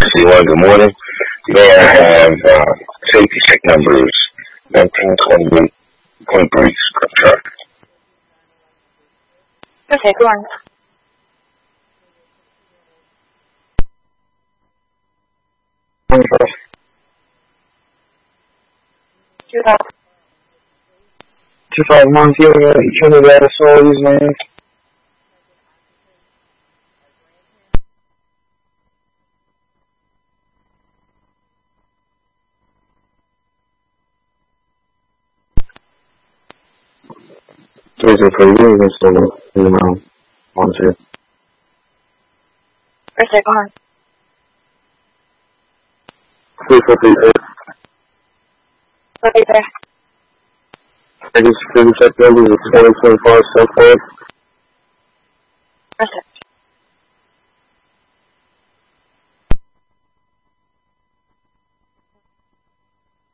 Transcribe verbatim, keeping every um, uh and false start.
C one, good morning. May I have uh, safety check numbers nineteen twenty-eight twenty-three script truck? Okay, go on. Two thousand. two five one zero, Trinidad Authorities, man. Is it for you or so, you know, one two? Okay, go on. Three four three eight. Okay, there. I just finished up numbers of twenty twenty-five so far. Okay.